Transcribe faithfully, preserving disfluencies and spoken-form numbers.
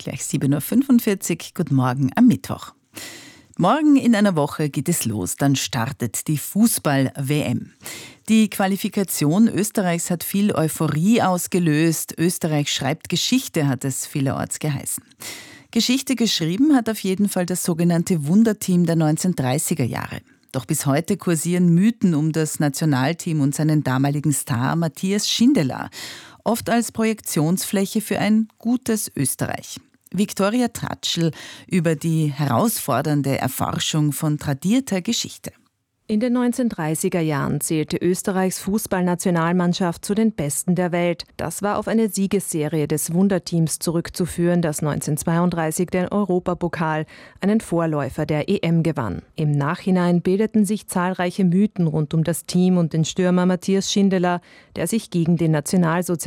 gleich sieben Uhr fünfundvierzig. Guten Morgen am Mittwoch. Morgen in einer Woche geht es los, dann startet die Fußball-W M. Die Qualifikation Österreichs hat viel Euphorie ausgelöst. Österreich schreibt Geschichte, hat es vielerorts geheißen. Geschichte geschrieben hat auf jeden Fall das sogenannte Wunderteam der neunzehnhundertdreißiger Jahre. Doch bis heute kursieren Mythen um das Nationalteam und seinen damaligen Star Matthias Schindler, oft als Projektionsfläche für ein gutes Österreich. Viktoria Tratschl über die herausfordernde Erforschung von tradierter Geschichte. In den neunzehnhundertdreißiger Jahren zählte Österreichs Fußballnationalmannschaft zu den besten der Welt. Das war auf eine Siegesserie des Wunderteams zurückzuführen, das neunzehnhundertzweiunddreißig den Europapokal, einen Vorläufer der E M, gewann. Im Nachhinein bildeten sich zahlreiche Mythen rund um das Team und den Stürmer Matthias Schindler, der sich gegen den Nationalsozialismus